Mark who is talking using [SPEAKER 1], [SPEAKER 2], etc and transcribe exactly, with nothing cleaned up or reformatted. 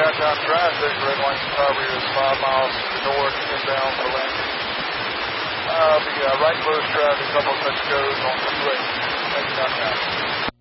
[SPEAKER 1] downtown traffic, red line recovery is five miles to the north, inbound for Lansing. Uh, the uh, right close traffic, couple of touch goes on the two eight. Thank you, downtown.